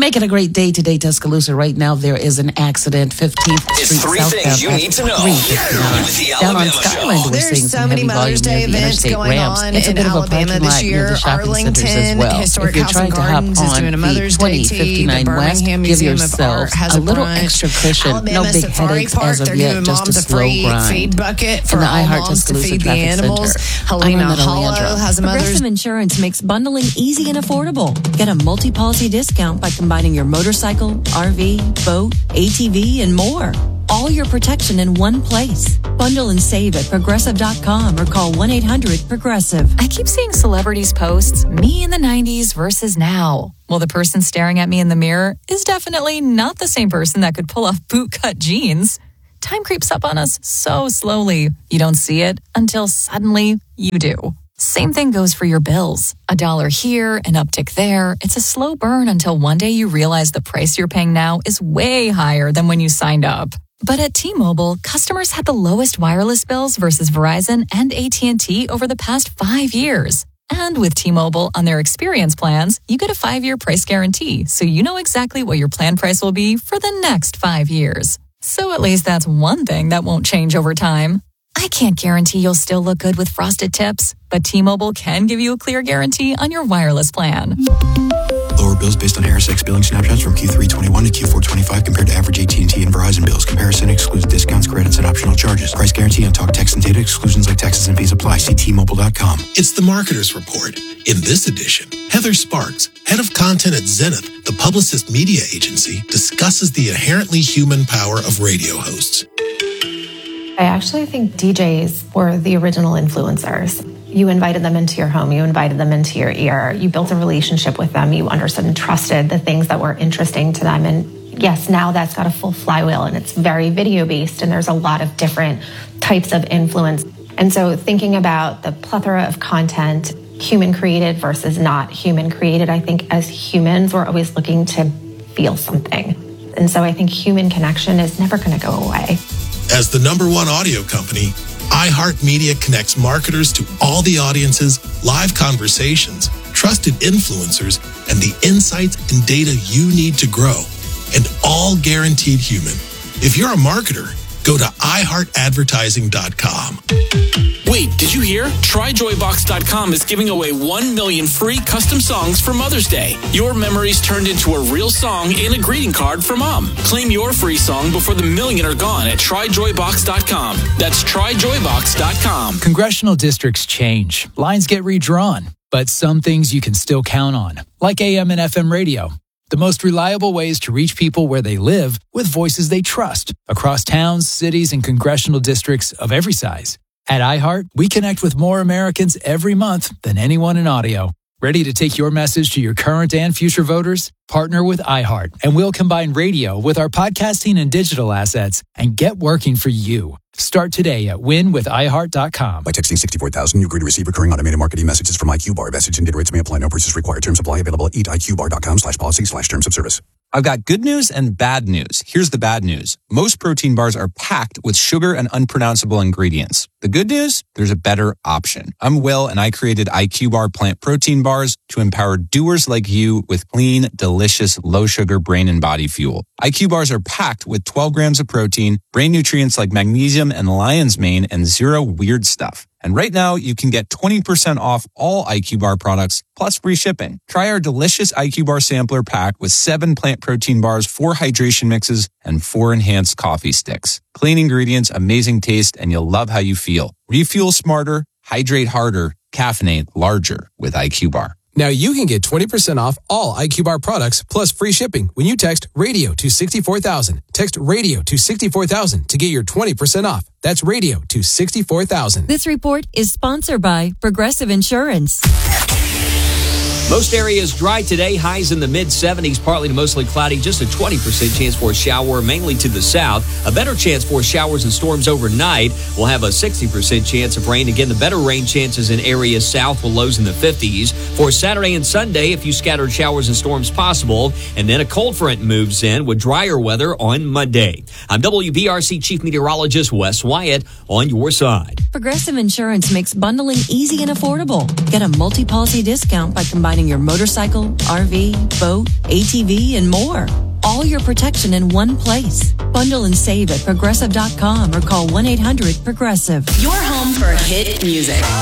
Make it a great day today, Tuscaloosa. Right now, there is an accident. 15th It's Street 3 southbound things you need to know. 359. With the Down on Alabama Skyland, Show. we're There's seeing so some many heavy Mother's volume Day near the events interstate going ramps. on It's a in bit of a Alabama parking this lot near year. the shopping Arlington centers as well. Historic If you're House trying and to hop Gardens is on doing a the Mother's Day tea. The 2059 West, Birmingham give Museum of yourself Art has a little brunch. extra cushion. Alabama No big Safari headaches Park, as of they're yet, doing just a Moms a slow free grind. feed bucket for In the all iHeart moms to Tuscaloosa feed the Traffic animals. Center, Helena I'm Amanda Hollow Leandro. has a Mother's Progressive Insurance makes bundling easy and affordable. Get a multi-policy discount by combining your motorcycle, RV, boat, ATV, and more. All your protection in one place. Bundle and save at Progressive.com or call 1-800-PROGRESSIVE. I keep seeing celebrities post me in the 90s versus now. Well, the person staring at me in the mirror is definitely not the same person that could pull off bootcut jeans. Time creeps up on us so slowly. You don't see it until suddenly you do. Same thing goes for your bills. $1 here, an uptick there. It's a slow burn until one day you realize the price you're paying now is way higher than when you signed up. But at T-Mobile, customers had the lowest wireless bills versus Verizon and AT&T over the past 5 years. And with T-Mobile on their experience plans, you get a 5-year price guarantee, so you know exactly what your plan price will be for the next 5 years. So at least that's one thing that won't change over time. I can't guarantee you'll still look good with frosted tips, but T-Mobile can give you a clear guarantee on your wireless plan. Lower bills based on AirSex billing snapshots from Q321 to Q425 compared to average AT&T and Verizon bills. Comparison excludes discounts, credits, and optional charges. Price guarantee on talk, text, and data. Exclusions like taxes and fees apply. See T-Mobile.com. It's the Marketer's Report. In this edition, Heather Sparks, head of content at Zenith, the Publicist media agency, discusses the inherently human power of radio hosts. I actually think DJs were the original influencers. You invited them into your home. You invited them into your ear. You built a relationship with them. You understood and trusted the things that were interesting to them. And yes, now that's got a full flywheel and it's very video based and there's a lot of different types of influence. And so thinking about the plethora of content, human created versus not human created, I think as humans, we're always looking to feel something. And so I think human connection is never going to go away. As the #1 audio company, iHeartMedia connects marketers to all the audiences, live conversations, trusted influencers, and the insights and data you need to grow, and all guaranteed human. If you're a marketer, go to iHeartAdvertising.com. Wait, did you hear? TryJoyBox.com is giving away 1 million free custom songs for Mother's Day. Your memories turned into a real song in a greeting card for Mom. Claim your free song before the million are gone at TryJoyBox.com. That's TryJoyBox.com. Congressional districts change. Lines get redrawn. But some things you can still count on, like AM and FM radio. The most reliable ways to reach people where they live with voices they trust across towns, cities, and congressional districts of every size. At iHeart, we connect with more Americans every month than anyone in audio. Ready to take your message to your current and future voters? Partner with iHeart, and we'll combine radio with our podcasting and digital assets and get working for you. Start today at winwithiheart.com. By texting 64,000, you agree to receive recurring automated marketing messages from IQ Bar. Message and data rates may apply. No purchase required. Terms apply. Available at eatiqbar.com/policy/terms of service. I've got good news and bad news. Here's the bad news. Most protein bars are packed with sugar and unpronounceable ingredients. The good news? There's a better option. I'm Will, and I created IQ Bar plant protein bars to empower doers like you with clean, delicious, low-sugar brain and body fuel. IQ Bars are packed with 12 grams of protein, brain nutrients like magnesium and lion's mane, and zero weird stuff. And right now, you can get 20% off all IQ Bar products, plus free shipping. Try our delicious IQ Bar sampler pack with 7 plant protein bars, 4 hydration mixes, and 4 enhanced coffee sticks. Clean ingredients, amazing taste, and you'll love how you feel. Refuel smarter, hydrate harder, caffeinate larger with IQ Bar. Now you can get 20% off all IQ Bar products plus free shipping when you text radio to 64,000. Text radio to 64,000 to get your 20% off. That's radio to 64,000. This report is sponsored by Progressive Insurance. Most areas dry today, highs in the mid-70s, partly to mostly cloudy, just a 20% chance for a shower, mainly to the south. A better chance for showers and storms overnight. We'll have a 60% chance of rain. Again, the better rain chances in areas south with lows in the 50s. For Saturday and Sunday, a few scattered showers and storms possible. And then a cold front moves in with drier weather on Monday. I'm WBRC Chief Meteorologist Wes Wyatt on your side. Progressive Insurance makes bundling easy and affordable. Get a multi-policy discount by combining combining your motorcycle, RV, boat, ATV, and more. All your protection in one place. Bundle and save at Progressive.com or call 1-800-PROGRESSIVE. Your home for hit music.